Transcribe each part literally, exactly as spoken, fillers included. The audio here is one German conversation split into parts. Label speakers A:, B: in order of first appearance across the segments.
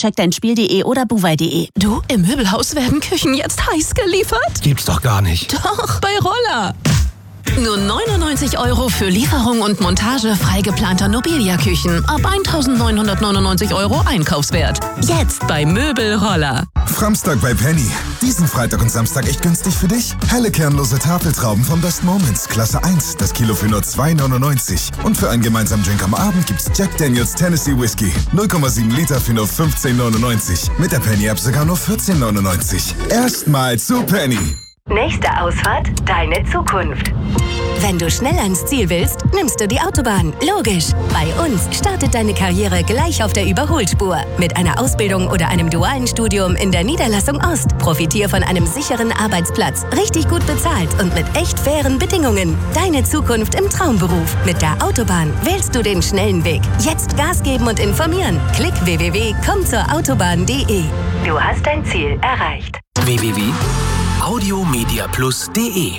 A: check dein Spiel punkt de oder buwei punkt de.
B: Du, im Möbelhaus werden Küchen jetzt heiß geliefert?
C: Gibt's doch gar nicht.
B: Doch, bei Roller. Nur neunundneunzig Euro für Lieferung und Montage frei geplanter Nobilia-Küchen. Ab eintausendneunhundertneunundneunzig Euro Einkaufswert. Jetzt bei Möbelroller.
D: Framstag bei Penny. Diesen Freitag und Samstag echt günstig für dich. Helle kernlose Tafeltrauben vom Best Moments, Klasse eins. Das Kilo für nur zwei neunundneunzig. Und für einen gemeinsamen Drink am Abend gibt's Jack Daniels Tennessee Whiskey. null Komma sieben Liter für nur fünfzehn neunundneunzig. Mit der Penny-App sogar nur vierzehn neunundneunzig. Erstmal zu Penny.
E: Nächste Ausfahrt, deine Zukunft. Wenn du schnell ans Ziel willst, nimmst du die Autobahn. Logisch. Bei uns startet deine Karriere gleich auf der Überholspur. Mit einer Ausbildung oder einem dualen Studium in der Niederlassung Ost. Profitier von einem sicheren Arbeitsplatz, richtig gut bezahlt und mit echt fairen Bedingungen. Deine Zukunft im Traumberuf. Mit der Autobahn wählst du den schnellen Weg. Jetzt Gas geben und informieren. Klick w w w punkt komm zur autobahn punkt de. Du hast dein Ziel erreicht.
F: w w w punkt audiomediaplus punkt de.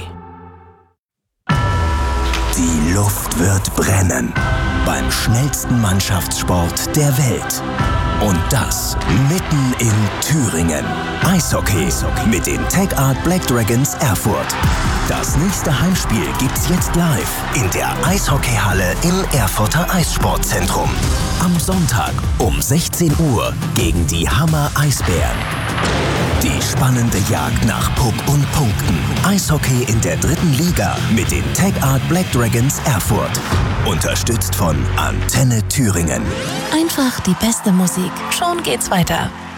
G: Die Luft wird brennen beim schnellsten Mannschaftssport der Welt. Und das mitten in Thüringen. Eishockey mit den Tech Art Black Dragons Erfurt. Das nächste Heimspiel gibt's jetzt live in der Eishockeyhalle im Erfurter Eissportzentrum. Am Sonntag um sechzehn Uhr gegen die Hammer Eisbären. Die spannende Jagd nach Puck und Punkten. Eishockey in der dritten Liga mit den Tech Art Black Dragons Erfurt. Unterstützt von Antenne Thüringen.
B: Einfach die beste Musik. Schon geht's weiter.